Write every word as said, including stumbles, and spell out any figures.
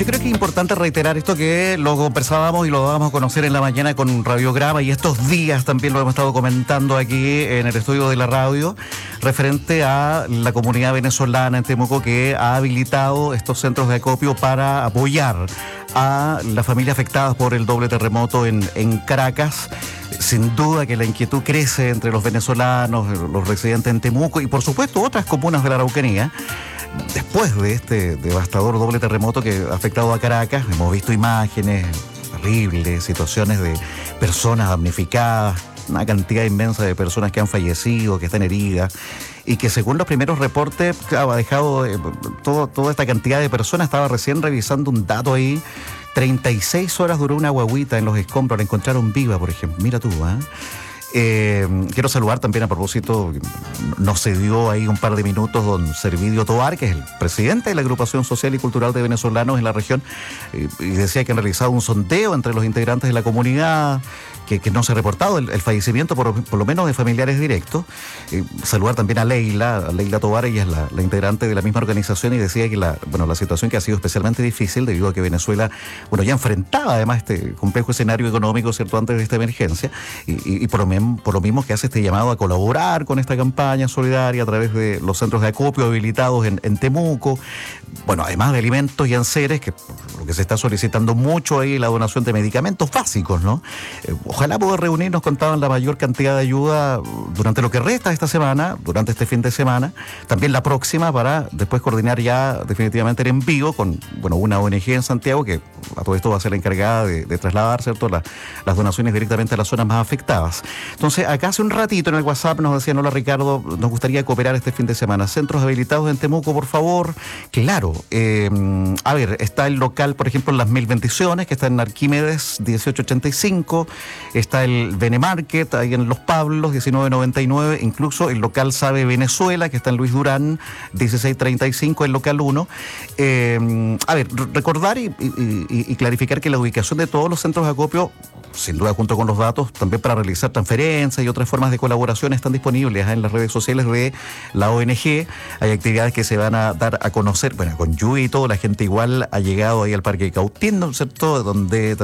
Yo creo que es importante reiterar esto que lo conversábamos y lo dábamos a conocer en la mañana con un radiograma, y estos días también lo hemos estado comentando aquí en el estudio de la radio, referente a la comunidad venezolana en Temuco, que ha habilitado estos centros de acopio para apoyar a las familias afectadas por el doble terremoto en, en Caracas. Sin duda que la inquietud crece entre los venezolanos, los residentes en Temuco y por supuesto otras comunas de la Araucanía. Después de este devastador doble terremoto que ha afectado a Caracas, hemos visto imágenes terribles, situaciones de personas damnificadas, una cantidad inmensa de personas que han fallecido, que están heridas, y que según los primeros reportes, claro, ha dejado eh, todo, toda esta cantidad de personas. Estaba recién revisando un dato ahí, treinta y seis horas duró una guaguita en los escombros, la encontraron viva, por ejemplo. Mira tú, ¿eh? Eh, quiero saludar también a propósito, nos cedió ahí un par de minutos don Servidio Tovar, que es el presidente de la Agrupación Social y Cultural de Venezolanos en la región, eh, y decía que han realizado un sondeo entre los integrantes de la comunidad, que, que no se ha reportado el, el fallecimiento por, por lo menos de familiares directos. Eh, saludar también a Leila, a Leila Tovar, ella es la, la integrante de la misma organización, y decía que la, bueno, la situación que ha sido especialmente difícil debido a que Venezuela, bueno, ya enfrentaba además este complejo escenario económico, ¿cierto?, antes de esta emergencia, y, y, y por lo menos por lo mismo que hace este llamado a colaborar con esta campaña solidaria a través de los centros de acopio habilitados en, en Temuco. Bueno, además de alimentos y enseres, que lo que se está solicitando mucho ahí, la donación de medicamentos básicos, ¿no? Eh, ojalá poder reunirnos con la mayor cantidad de ayuda durante lo que resta de esta semana, durante este fin de semana, también la próxima, para después coordinar ya definitivamente el envío con, bueno, una O N G en Santiago, que a todo esto va a ser la encargada de, de trasladar, ¿cierto?, la, las donaciones directamente a las zonas más afectadas. Entonces, acá hace un ratito en el WhatsApp nos decían: hola Ricardo, nos gustaría cooperar este fin de semana. Centros habilitados en Temuco, por favor. Claro, eh, a ver, está el local, por ejemplo, en Las Mil Bendiciones, que está en Arquímedes dieciocho ochenta y cinco. Está el Benemarket, ahí en Los Pablos, diecinueve noventa y nueve. Incluso el local Sabe Venezuela, que está en Luis Durán, dieciséis treinta y cinco, el local uno. Eh, a ver, recordar y, y, y, y clarificar que la ubicación de todos los centros de acopio, sin duda junto con los datos, también para realizar transferencias y otras formas de colaboración, están disponibles en las redes sociales de la O N G. Hay actividades que se van a dar a conocer, bueno, con lluvia y todo, la gente igual ha llegado ahí al Parque Cautín, ¿no es cierto?, donde